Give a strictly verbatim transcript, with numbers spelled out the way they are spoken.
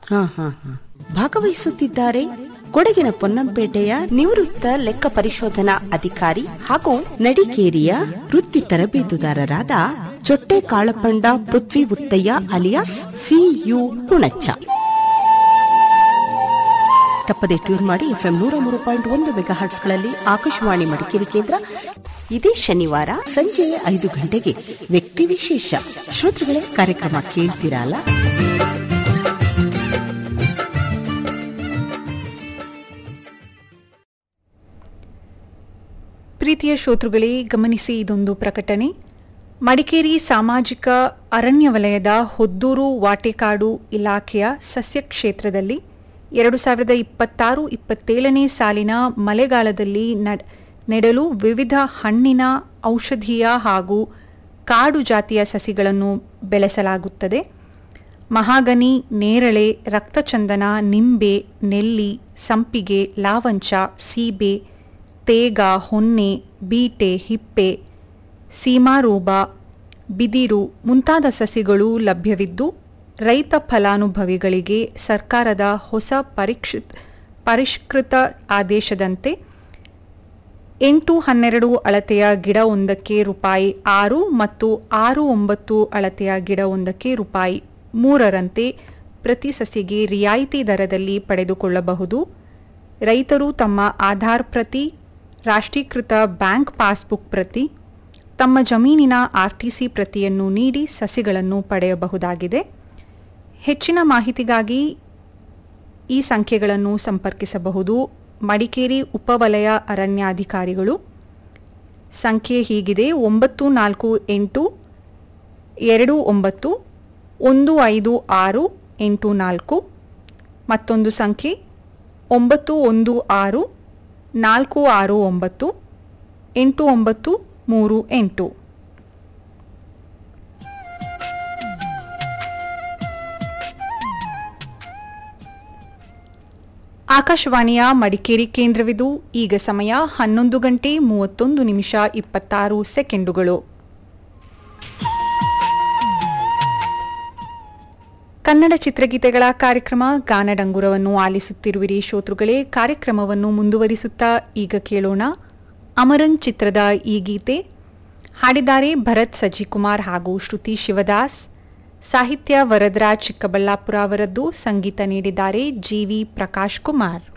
ಹಾ ಹಾ ಹಾ ಭಾಗವಹಿಸುತ್ತಿದ್ದಾರೆ ಕೊಡಗಿನ ಪೊನ್ನಂಪೇಟೆಯ ನಿವೃತ್ತ ಲೆಕ್ಕ ಪರಿಶೋಧನಾ ಅಧಿಕಾರಿ ಹಾಗೂ ನಡಿಕೇರಿಯ ವೃತ್ತಿ ತರಬೇತುದಾರರಾದ ಚೊಟ್ಟೆ ಕಾಳಪಂಡ ಪೃಥ್ವಿ ಉತ್ತಯ್ಯ ಅಲಿಯಾಸ್ ಸಿಯು ಹುಣಚ್ಚ. ತಪ್ಪದೆ ಟ್ಯೂನ್ ಮಾಡಿ ಎಫ್ಎಂ ನೂರ ಮೂರು ಪಾಯಿಂಟ್ ಒಂದು ಮೆಗಾಹರ್ಟ್ಸ್ಗಳಲ್ಲಿ ಆಕಾಶವಾಣಿ ಮಡಿಕೇರಿ ಕೇಂದ್ರ. ಇದೇ ಶನಿವಾರ ಸಂಜೆ ಐದು ಗಂಟೆಗೆ ವ್ಯಕ್ತಿ ವಿಶೇಷ. ಶ್ರೋತೃಗಳೇ, ಕಾರ್ಯಕ್ರಮ ಕೇಳ್ತೀರಲ್ಲ? ಪ್ರೀತಿಯ ಶ್ರೋತೃಗಳೇ, ಗಮನಿಸಿ ಇದೊಂದು ಪ್ರಕಟಣೆ. ಮಡಿಕೇರಿ ಸಾಮಾಜಿಕ ಅರಣ್ಯ ವಲಯದ ಹೊದ್ದೂರು ವಾಟೆಕಾಡು ಇಲಾಖೆಯ ಸಸ್ಯ ಕ್ಷೇತ್ರದಲ್ಲಿ ಎರಡು ಸಾವಿರದ ಇಪ್ಪತ್ತಾರು ಇಪ್ಪತ್ತೇಳನೇ ಸಾಲಿನ ಮಳೆಗಾಲದಲ್ಲಿ ನೆಡಲು ವಿವಿಧ ಹಣ್ಣಿನ, ಔಷಧೀಯ ಹಾಗೂ ಕಾಡು ಜಾತಿಯ ಸಸಿಗಳನ್ನು ಬೆಳೆಸಲಾಗುತ್ತದೆ. ಮಹಾಗನಿ, ನೇರಳೆ, ರಕ್ತಚಂದನ, ನಿಂಬೆ, ನೆಲ್ಲಿ, ಸಂಪಿಗೆ, ಲಾವಂಚ, ಸೀಬೆ, ತೇಗ, ಹೊನ್ನೆ, ಬೀಟೆ, ಹಿಪ್ಪೆ, ಸೀಮಾರೂಬ, ಬಿದಿರು ಮುಂತಾದ ಸಸಿಗಳು ಲಭ್ಯವಿದ್ದು, ರೈತ ಫಲಾನುಭವಿಗಳಿಗೆ ಸರ್ಕಾರದ ಹೊಸ ಪರೀಕ್ಷಿತ್ ಪರಿಷ್ಕೃತ ಆದೇಶದಂತೆ ಎಂಟು ಹನ್ನೆರಡು ಅಳತೆಯ ಗಿಡವೊಂದಕ್ಕೆ ರೂಪಾಯಿ ಆರು ಮತ್ತು ಆರು ಒಂಬತ್ತು ಅಳತೆಯ ಗಿಡವೊಂದಕ್ಕೆ ರೂಪಾಯಿ ಮೂರರಂತೆ ಪ್ರತಿ ಸಸಿಗೆ ರಿಯಾಯಿತಿ ದರದಲ್ಲಿ ಪಡೆದುಕೊಳ್ಳಬಹುದು. ರೈತರು ತಮ್ಮ ಆಧಾರ್ ಪ್ರತಿ, ರಾಷ್ಟ್ರೀಕೃತ ಬ್ಯಾಂಕ್ ಪಾಸ್ಬುಕ್ ಪ್ರತಿ, ತಮ್ಮ ಜಮೀನಿನ ಆರ್ಟಿಸಿ ಪ್ರತಿಯನ್ನು ನೀಡಿ ಸಸಿಗಳನ್ನು ಪಡೆಯಬಹುದಾಗಿದೆ. ಹೆಚ್ಚಿನ ಮಾಹಿತಿಗಾಗಿ ಈ ಸಂಖ್ಯೆಗಳನ್ನು ಸಂಪರ್ಕಿಸಬಹುದು. ಮಡಿಕೇರಿ ಉಪವಲಯ ಅರಣ್ಯಾಧಿಕಾರಿಗಳು. ಸಂಖ್ಯೆ ಹೀಗಿದೆ: ಒಂಬತ್ತು ನಾಲ್ಕು ಎಂಟು ಎರಡು ಒಂಬತ್ತು ಒಂದು ಐದು ಆರು ಎಂಟು ನಾಲ್ಕು. ಮತ್ತೊಂದು ಸಂಖ್ಯೆ ಒಂಬತ್ತು ಒಂದು ಆರು ನಾಲ್ಕು ಆರು ಒಂಬತ್ತು ಎಂಟು ಒಂಬತ್ತು ಮೂರು ಎಂಟು. ಆಕಾಶವಾಣಿಯ ಮಡಿಕೇರಿ ಕೇಂದ್ರವಿದು. ಈಗ ಸಮಯ ಹನ್ನೊಂದು ಗಂಟೆ ಮೂವತ್ತೊಂದು ನಿಮಿಷ ಇಪ್ಪತ್ತಾರು ಸೆಕೆಂಡುಗಳು. ಕನ್ನಡ ಚಿತ್ರಗೀತೆಗಳ ಕಾರ್ಯಕ್ರಮ ಗಾನಡಂಗುರವನ್ನು ಆಲಿಸುತ್ತಿರುವಿರಿ ಶ್ರೋತೃಗಳೇ. ಕಾರ್ಯಕ್ರಮವನ್ನು ಮುಂದುವರಿಸುತ್ತಾ ಈಗ ಕೇಳೋಣ ಅಮರನ್ ಚಿತ್ರದ ಈ ಗೀತೆ. ಹಾಡಿದ್ದಾರೆ ಭರತ್ ಸಜಿಕುಮಾರ್ ಹಾಗೂ ಶ್ರುತಿ ಶಿವದಾಸ್. ಸಾಹಿತ್ಯ ವರದರಾಜ್ ಚಿಕ್ಕಬಳ್ಳಾಪುರ ಅವರದ್ದು. ಸಂಗೀತ ನೀಡಿದ್ದಾರೆ ಜಿ ವಿ ಪ್ರಕಾಶ್ ಕುಮಾರ್.